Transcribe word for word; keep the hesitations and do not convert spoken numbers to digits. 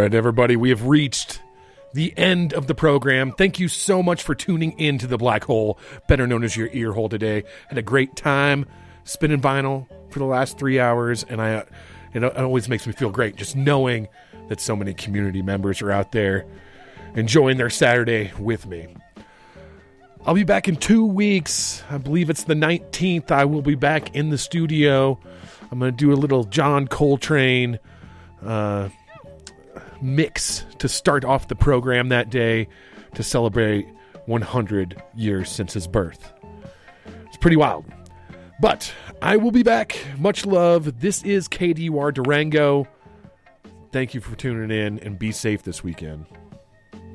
right, everybody, we have reached the end of the program. Thank you so much for tuning in to the Black Hole, better known as your ear hole today. Had a great time spinning vinyl for the last three hours, and I, you know, it always makes me feel great just knowing that so many community members are out there enjoying their Saturday with me. I'll be back in two weeks. I believe it's the nineteenth. I will be back in the studio. I'm going to do a little John Coltrane uh, mix to start off the program that day to celebrate one hundred years since his birth. It's pretty wild. But I will be back. Much love. This is K D U R Durango. Thank you for tuning in, and be safe this weekend.